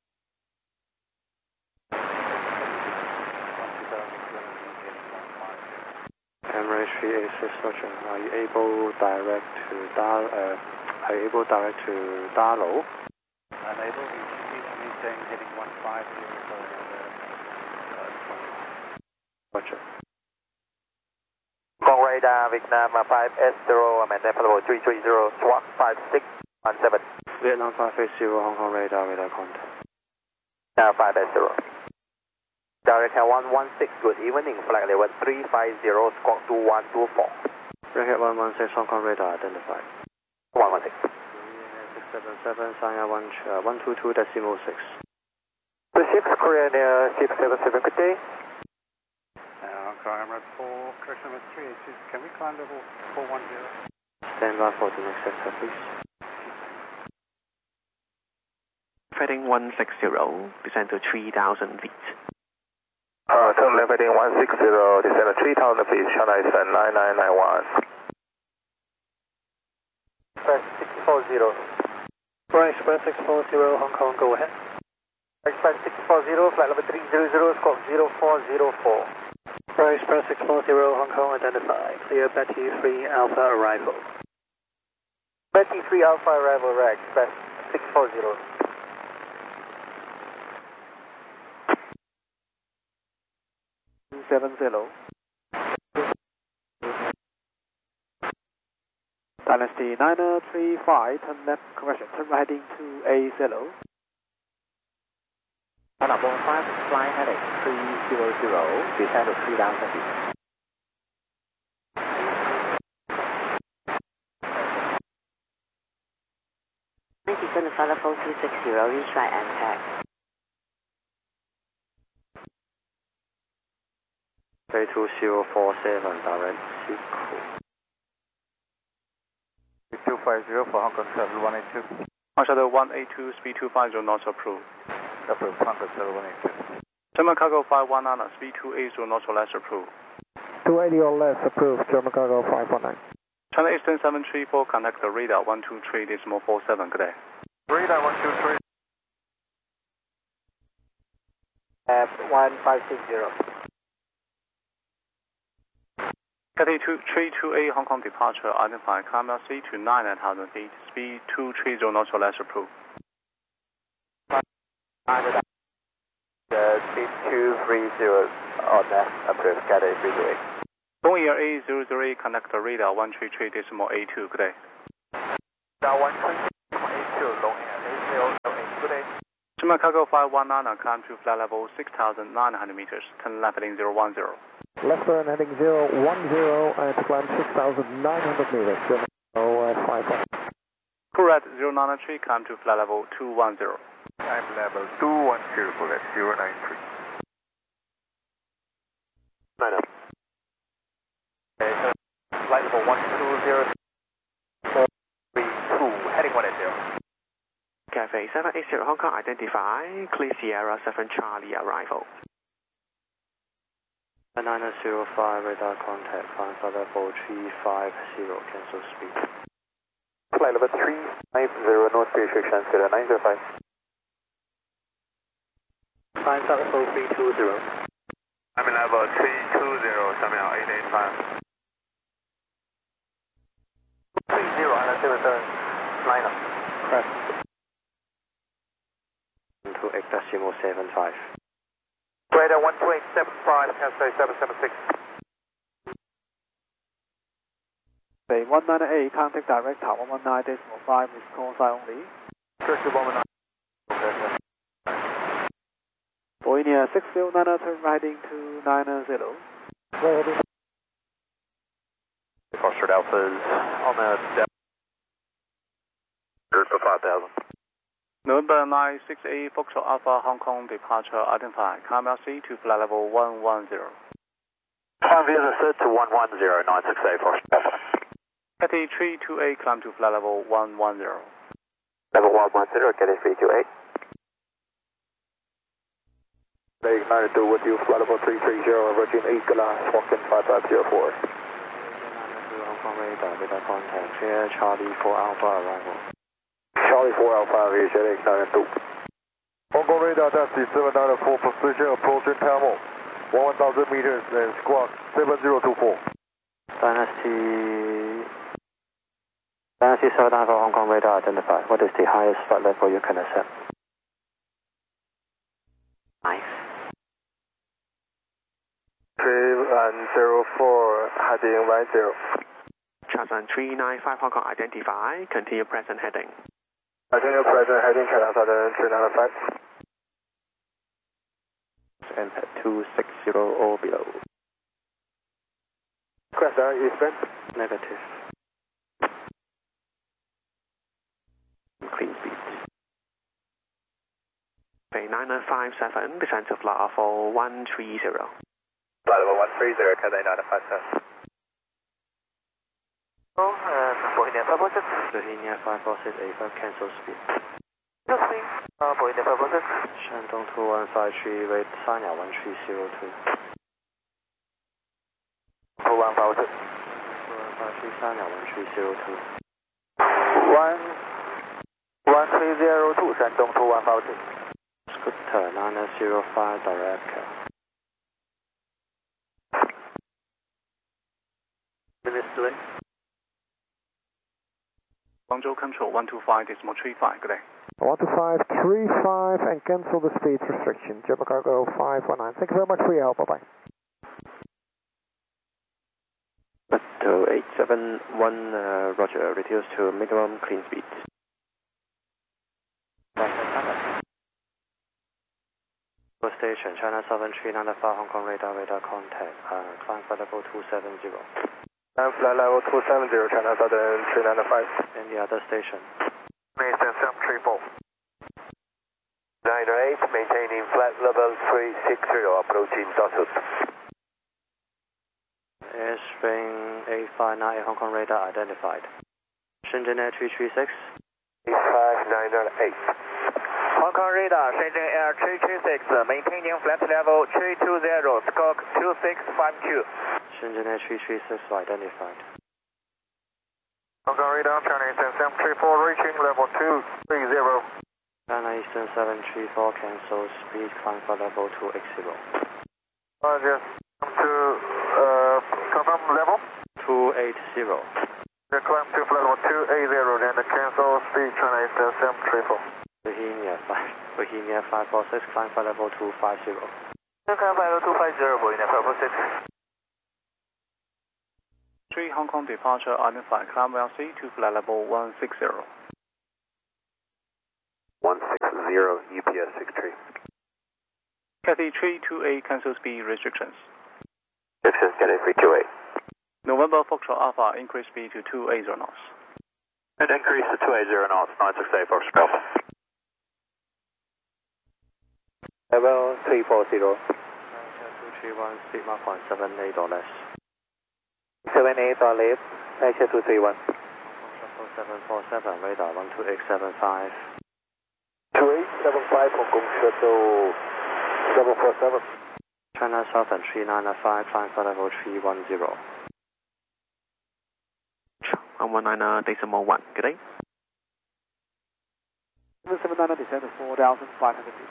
Emirates three eight six, Roger. Are you able direct to Dar? Uh, are you able direct to Darlow? Unable. East meeting heading one five zero for Roger. Hong Kong radar, Vietnam five S zero, I'm at level three three zero, swap five six one seven. Vietnam five eight zero, Hong Kong radar, radar contact. Now five S zero. Direct one one six, good evening, flight level three five zero, squawk two one two four. Record one one six, Hong Kong radar identified. one one six. six seven seven, Sanya one two two decimal six. The six, Korean Air six seven seven, good day. Uh, Emirates four, correction number three eight two, can we climb level four one zero? Stand by for the next sector, please. Heading one six zero, descend to three thousand feet. Uh, turn left heading one six zero, descend to three thousand feet, China is nine nine nine one. Express six four zero. Right, Express six four zero, Hong Kong, go ahead. Express six four zero, flight level three zero zero, squawk zero four zero four. Right, Express six four zero, Hong Kong, identified. Clear Betty three Alpha arrival. Betty three Alpha arrival, right, Express six four zero. seven zero. Dynasty nine three five, turn left, correction, turn right heading two A zero. Number five, fly heading three zero zero, descend to three thousand feet. Descend to flight level two six zero, reach right and tag. Bay two zero four seven, direct Sequel. two five zero for Hong Kong seven one eight two. Marshall one eight two, speed two five zero knots approved. Approved, Hong Kong seven one eight two. German Cargo five one nine, speed two eight zero knots or less approved. two eighty or less, approved, German Cargo five one nine. China Eastern seven three four, contact the radar one two three decimal four seven, good day. Radar one two three. F one five six zero. Cathay two three two eight, Hong Kong departure, identify climb L C to nine thousand feet, speed two three zero knots or less approved. Uh, speed two three zero on that, approved, Cathay three two eight. Boeing Air A zero zero eight, contact the radar one three three decimal eight two, good day. Now one three. Good day. Chima Cargo five one nine, climb to flight level six thousand nine hundred meters, turn left heading zero one zero. Left turn heading zero one zero and climb six thousand nine hundred meters, zero five one. Correct, zero nine three, climb to flight level two one zero. Climb level two one zero, correct, zero nine three. nine up. Okay, so flight level one two zero four three two, heading one eight zero. Cafe seven eight zero Hong Kong identify, clear Sierra seven Charlie arrival. nine zero five radar contact, climb flight level three five zero, cancel speed. Flight level three five zero, no speed restrictions, go to nine zero five. Climb flight level three two zero. I'm in level three two zero, coming out eight eight five. three zero, and zero seven, line up. Crest. two eight decimal seven five. Radar one two eight seven five, cancel seven seven six. Bay one nine eight, contact direct tower one nine decimal five with call sign only. Turkey one nine. Boeing six zero nine, turn right heading to nine zero. Foster Alphas on the for five thousand. November nine six eight, Foxtrot Alpha Hong Kong departure identified, climb L C to flight level one one zero. Climb via third to one one zero, nine six eight, Foster Alpha. Cathay three two eight, climb to flight level one one zero. Level one one zero, Cathay three two eight. They ignited two with you, flight level three three zero, Virgin Eagle, Swanson five five zero four. Hong Kong radar, radar contact, clear Charlie four Alpha arrival. Charlie four Alpha, V J ignited two. Hong Kong radar, taxi seven nine four, position approaching Tamil, one thousand meters and squawk seven zero two four. Dynasty, Dynasty seven nine four Hong Kong radar identified. What is the highest flight level you can accept? Nice. three one zero four, heading right zero. Charlie three nine five Hong Kong identify, continue present heading. Continue present heading, China Southern three nine five. M P two six zero or below. Crest are eastbound. Negative. Clean speed. Bay nine five seven, descend to flight level one three zero. Flight level one three zero, Cathay nine five seven. Oh, and Bohemian five four six. Bohemian five four six eight five, cancel speed. Just me. Uh, Bohemian five four six. Shandong two one five three, rate Sanya one three zero two. two one five six. two one five three, Sanya one three zero two. one one three zero two, Shandong two one five six. Scooter nine zero five, direct. Minutes delay. Guangzhou Control one two five decimal three five, good day. one two five three five and cancel the speed restriction. Jumbo Cargo five one nine. Thank you very much for your help. Bye bye. two eight seven one, uh, Roger, reduce to minimum clean speed. Station, China seven three nine five, Hong Kong radar, radar contact, uh, climb flight level two seven zero. And flight level two seven zero, China Southern three nine five. And the other station. Mason seven three four. nine eight, maintaining flight level three six zero, approaching Dothook. Airstream eight five nine, Hong Kong radar identified. Shenzhen Air three three six. eight five nine eight. Hong Kong radar, Shenzhen Air three three six, maintaining flight level three two zero, squawk two six five two. Shenzhen Air three three six identified. Hong Kong radar, China Eastern seven three four, reaching level two three zero. China Eastern seven three four, cancel speed, climb for level two eight zero. Uh, just come to, uh, confirm level? two eight zero. Then climb to flight level two eight zero, then cancel speed, China Eastern seven three four. Bohemia five, Bohemia five four six, climb for level two five zero. Climb for level two five zero, Bohemia five four six. three Hong Kong departure identified, climb L C to flight level one six zero. one six zero, U P S six three. Cathay three two eight, cancel speed restrictions. Restrictions, Cathay three two eight. November Foxtrot Alpha, increase speed to two eighty knots. And increase to two eighty knots, nine six eight Foxtrot Alpha. Level three four zero. two three one, speed mark point seven eight or less. seven eight or less, Asia two three one. seven four seven, radar one two eight seven five. two eight seven five, Hong Kong Shuttle seven four seven. China Southern three nine five, climb for level three one zero. one one nine decimal one, good day. seven seven nine, descend to four thousand five hundred feet.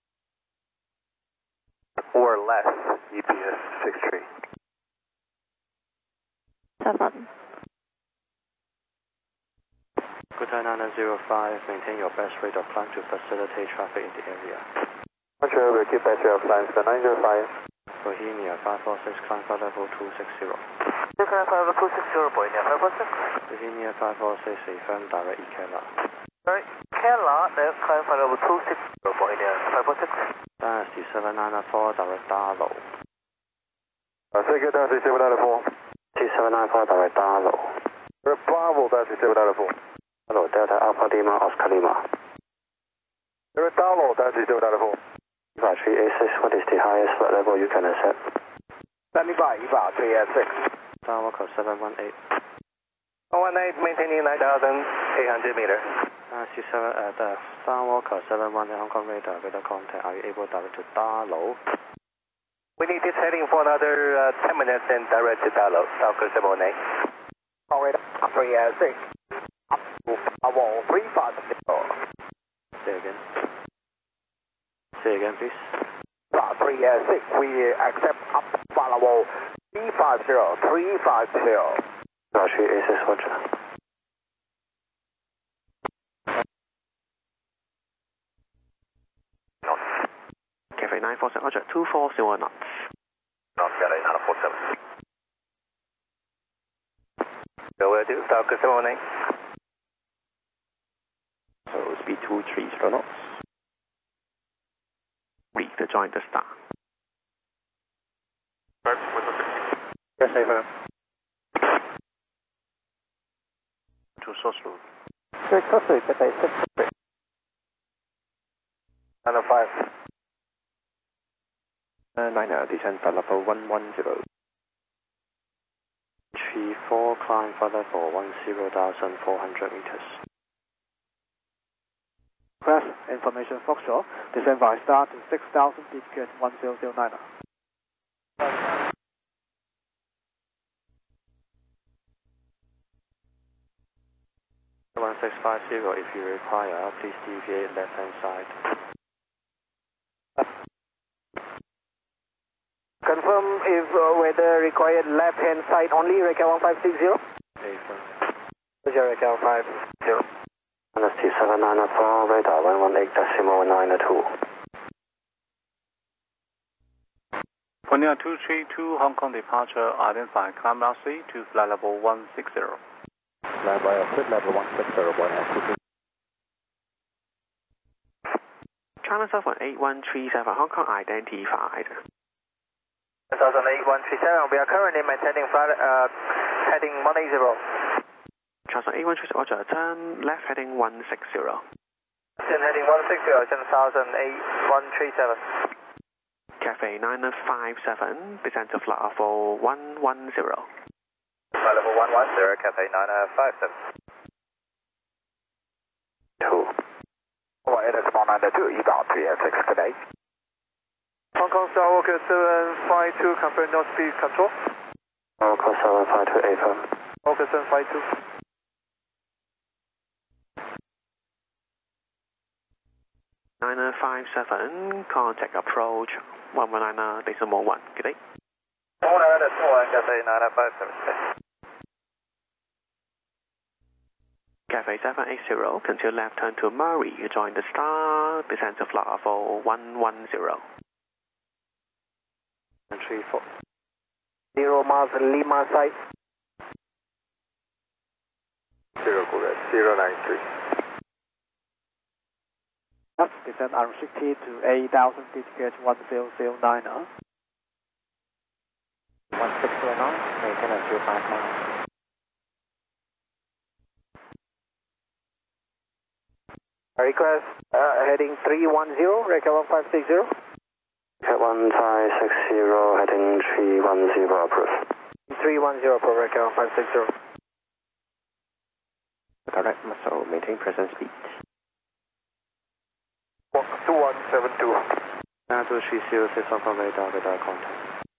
Or less, U P S six three. seven. Good nine zero five, maintain your best rate of climb to facilitate traffic in the area. Roger, we'll keep best rate of climb to nine zero five. Bohemia five four six, climb for level two six zero. Climb for level two six zero, Bohemia five four six. Bohemia five four six, affirm direct E K L A. Alright, K L A, then climb for level two six zero, Bohemia five four six. Dynasty seven nine four, direct Darlow. Uh, second Dynasty seven nine four. T seven nine four, direct Darlow. Bravo, Dynasty seven nine four. Hello, Delta Alpha Lima, Oscar Lima. Direct Darlow, Dynasty seven nine four. Eva three eight six, what is the highest flight level you can accept? Standing by, Eva three eight six. Skywalker seven one eight. one one eight, maintaining nine thousand eight hundred meters. Dynasty seven, uh, the Skywalker seven one eight, Hong Kong radar, radar contact. Are you able to direct to Darlow? We need this heading for another uh, ten minutes and direct to Darlow, Skywalker seven one eight. Hong Kong radar, three eight six. Bravo, three five zero. Say again. Say again, please. three eight six, we accept up Bravo, three five zero, three five zero. three eight six, Roger. Cafe nine four seven, Roger, two four zero knots. North Cathay nine four seven. So we'll do Skywalker seven one eight. So speed two three zero knots. Read to join the star. Yes, affirm. To source route. Six three, Cathay six three. nine five. Uh, nine, descend for level one one zero. three four, climb for level one zero thousand four hundred meters. Press information Foxtrot, descend by star to six thousand feet, get one zero zero nine. one six five zero, if you require, please deviate left hand side. Confirm if uh, whether required left hand side only, Reka one five six zero. Affirm. Roger, Reka one five zero. Dynasty seven nine four, radar one one eight decimal nine two. Bohemia two three two, Hong Kong departure, identify climb R C to flight level one six zero. Fly by a flight level one six zero, Bohemia two three. China Southern eight one three seven, Hong Kong identified. one thousand eight one three seven, we are currently maintaining flight, uh, heading one eight zero. China eight one three seven, Roger, turn left heading one six zero. Then heading one six zero, one thousand eight one three seven. Cafe nine five seven, descend to flight level one one zero. Flight level one one zero, Cathay nine five seven. Two. Well, it is one ninety two, Eva three eight six today. Hong Kong Skywalker seven five two, confirm no speed control. Skywalker seven five two, affirm. Skywalker seven five two. nine five seven, contact approach one one nine decimal one, good day. one one nine decimal one, Cathay nine five seven. Cafe seven eight zero, continue left turn to Murray, you join the star, descend to flight level one one zero. And three four. Zero miles Lima side. Zero correct, zero nine three. left, descend unrestricted to eight thousand feet, gauge one zero zero nine er. one six zero nine, maintain at zero five miles. Request, uh, heading three one zero, Record one five six zero. Record one five six zero, heading three one zero, approved. three one zero, for Record one five six zero. Direct muscle, maintain present speed. two one seven two. Now two three zero six Hong Kong radar, radar contact.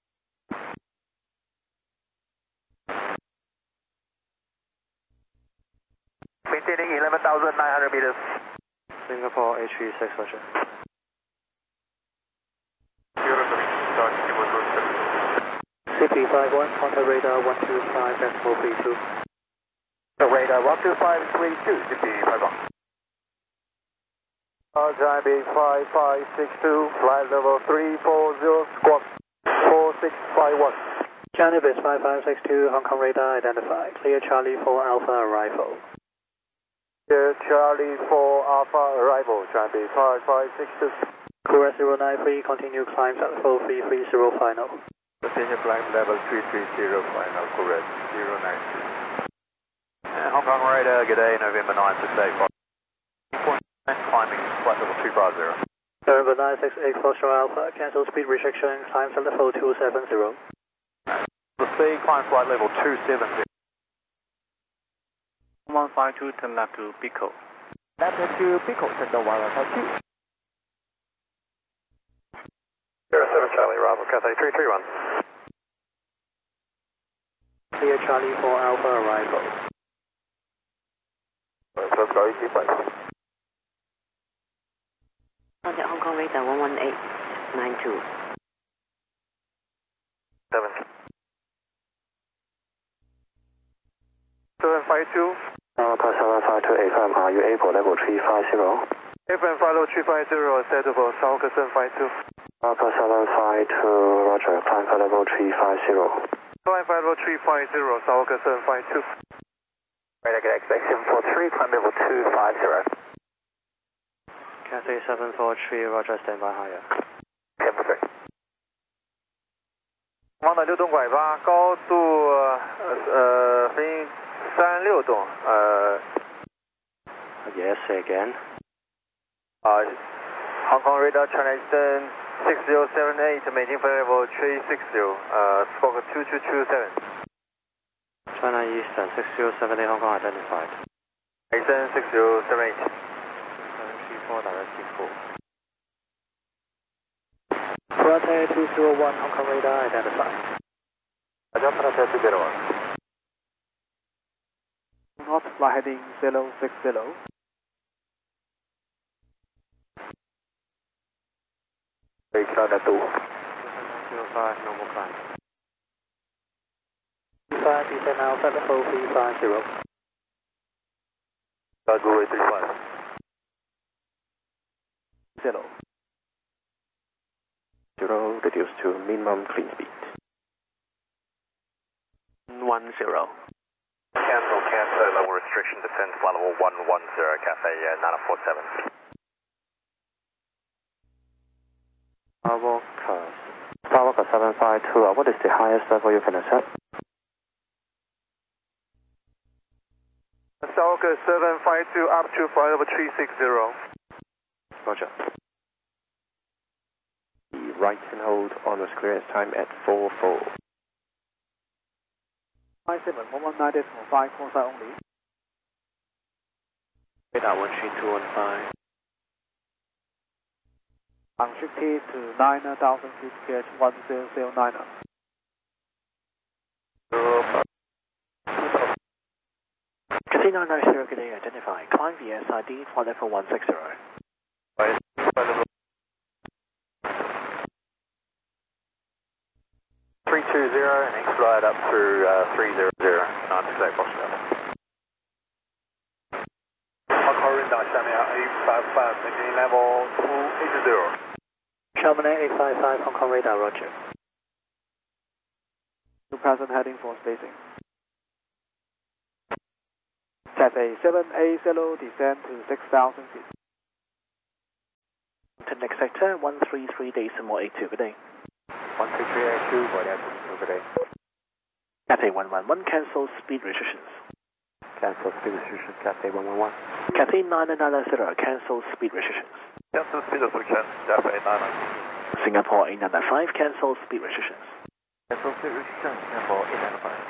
Maintaining eleven thousand nine hundred meters. Singapore H three six, roger. C P five one, contact radar one two five, decimal three two. Radar one two five three two, C P five one. Uh, Giant Base five five six two, flight level three four zero, squawk four six five one. Giant Base five five six two, Hong Kong radar identified. Clear Charlie for Alpha arrival. Clear Charlie for Alpha arrival, Giant Base five five six two. Course zero nine three, continue climb at four three three zero final. Continue climb level three three zero, final, correct, zero nine two. Uh, Hong Kong radar, good day, November nine six eight five. Climbing flight level two five zero. November nine six eight Foxtrot Alpha, cancel speed restriction, climb at level two seven zero. Proceed, climb flight level two seven zero. one five two, turn left to Pico. Left to Pico, turn to one five two. zero seven Charlie, arrival, Cathay three three one. Clear Charlie for Alpha arrival. Let's go, keep right. Contact Hong Kong radar one one eight nine two. seven. seven five two. Alpha seven five two A M, are you able level three five zero? F M five three five zero, set for South seven five two. Alpha seven five two, roger, climb for level three five zero. Climb five three five zero, South seven five two. Radar get X seven four three, climb level two five zero. Cathay seven four three, roger, standby higher. ten percent. 往南六栋拐八，高度呃飞三六栋，呃 Yes, say again. 啊 Hong Kong radar China Eastern six zero seven eight, maintain flight level three six zero, uh squawk two two two seven. China Eastern six zero seven eight, Hong Kong identified. Eastern six zero seven eight. seven three four, direct T four. Frontier two zero one, Hong Kong radar identified. Adjust Frontier two zero one. North flight heading zero six zero. China two. zero five, normal climb. five, descend Alpha level three five zero. Go three five. Zero. Zero, reduce to minimum clean speed. One zero. Cancel, cancel, level restriction, descend flight level one one zero, Cathay uh, nine four seven. Skywalker, Skywalker seven five two, uh, what is the highest level you can accept? Skywalker seven five two up to flight level three six zero. Roger. The right hand hold on clearance time at four four. five seven one one nine decimal five, call sign only. Radar one three two one five. Unrestricted to nine thousand feet, gauge one zero zero nine er. Casino nine zero, good day, identified. Climb V S I D, flight level one six zero. three two zero and next ride up through uh, three zero zero, nine six eight Foxtrot. Hong Kong radar, Shanghai eight five five, maintaining level two eight zero. Terminal eight five five, Hong Kong radar, roger. To present heading for spacing. Cathay seven eight zero, descend to six thousand feet. to next sector, one three three decimal eight two, good day. one three three eight two, good day. Cathay one one one, cancel speed restrictions. Cancel speed restrictions, Cathay one one one. Cathay nine nine zero, cancel speed restrictions. Cancel speed restrictions, Cathay nine nine. Singapore eight nine five, cancel speed restrictions. Cancel speed restrictions, Singapore eight nine five.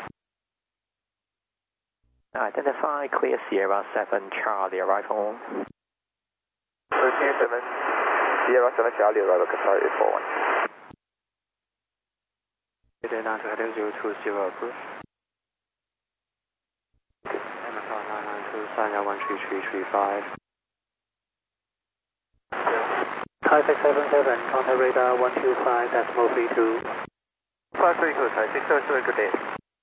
Identify clear Sierra seven Charlie arrival. thirteen seven Sierra seven Charlie arrival, Qatar eight four one. eight eight nine to heading zero two zero approved. M F R nine nine two, sign out one three three three five. Thai six seven seven, contact radar one two five decimal three two. five three two, Thai six seven seven, good day.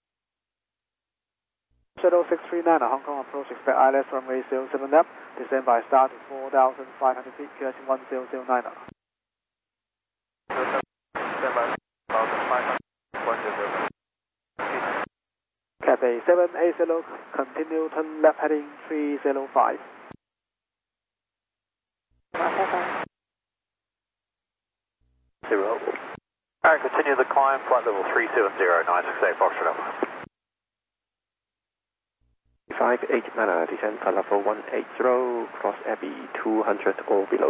Shuttle six three nine, Hong Kong approach, expect I L S runway zero seven left, descend by start to four thousand five hundred feet, curtain one zero zero nine. Cathay seven eight zero, continue turn left heading three zero five. Zero. Alright, continue the climb, flight level three seven zero, nine six eight Foxtrot Alpha. five eight nine, descend flight level one eight zero, cross Abbey two hundred or below.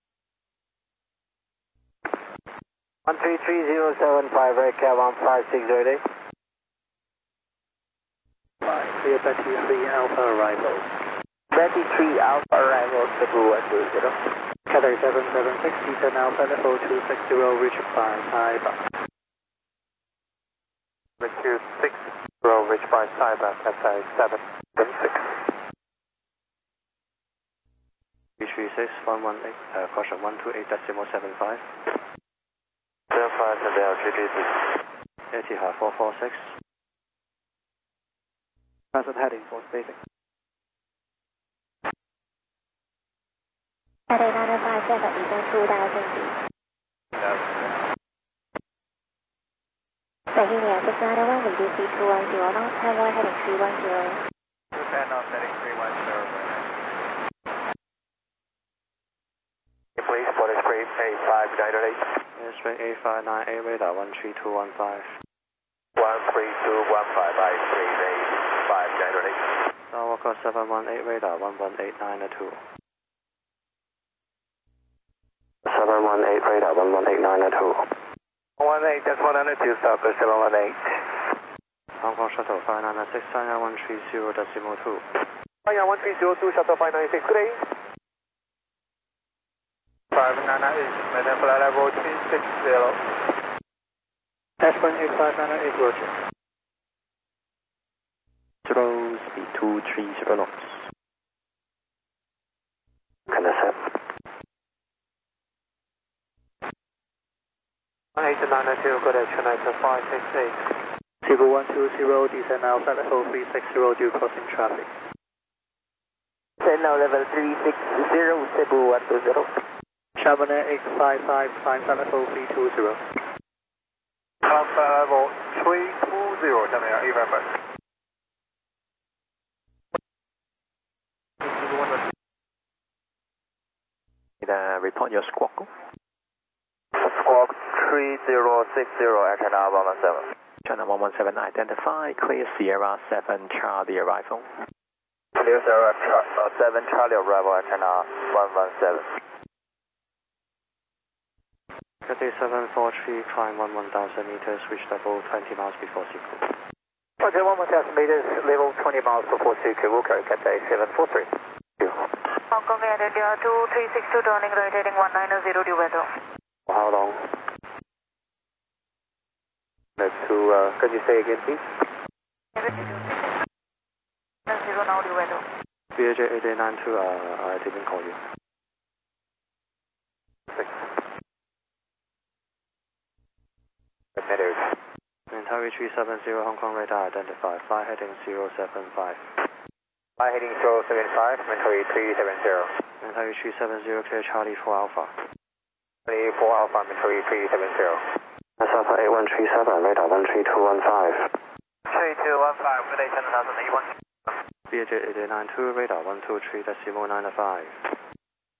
one three three zero seven five, right cat one five six zero eight. Clear Betty three Alpha arrival. Betty three Alpha arrival, Cebu one two zero. Cathay seven seven six, descend Alpha level two six zero, reach by Taiba. two six zero, reach by Taiba, Cathay seven seven six. three three six one one eight, uh, caution one two eight decimal seven five. seven five, and L G B C. Etihad four four six. Present heading for spacing. Cathay nine five seven, descend two thousand feet. Bohemia six nine one, reduce speed two one zero knots, Hanoi heading three one zero. two ten knots, heading three one zero. Please, for the straight eight five nine eight. Airspace eight five nine eight, radar one three two one five. one three two one five, I three eight five nine eight. Tower cross seven one eight, radar one one eight nine two. seven one eight, radar one one eight nine two. one eight, that's one hundred two, South seven one eight. Hong Kong Shuttle five nine six, sign out one three zero decimal two. Oh yeah, one three zero two, Shuttle five nine six, good day. five nine eight, maintain flight level three six zero. S one eight five nine eight, roger. Zero, speed two three zero knots. Can I set? one eight nine two, good day, Chennai five six eight. Cebu one two zero, descend Alpha level three six zero, due crossing traffic. Descend now level three six zero, Cebu one two zero. Chamonix X five five, climb flight level three two zero. Alpha level three two zero, Chamonix, November. Uh, report your squawk. Squawk three zero six zero, China one one seven. China one one seven, identify clear Sierra seven Charlie arrival. Clear Sierra seven Charlie arrival, China one one seven. Cathay seven four three, climb one one thousand meters, reach level twenty miles before Siku. Okay, one one thousand meters, level twenty miles before Siku, okay, Cathay seven four three. Hong Kong Air India two three six two, turning right heading one nine zero, due weather. How long? Let's to, uh, can you say again, please? Zero now, due weather. B A J eight eight nine two, uh, I didn't call you. Six. Mentari three seven zero, Hong Kong radar identified, fly heading zero seven five. Fly heading zero seven five, Mentari three seven zero. Mentari three seven zero, clear Charlie four Alpha. Charlie four Alpha, Mentari three seven zero. Alpha eight one three seven, radar one three two one five. three two one five, good day, ten thousand eight one. B A J eight eight nine two, radar one two three decimal nine five.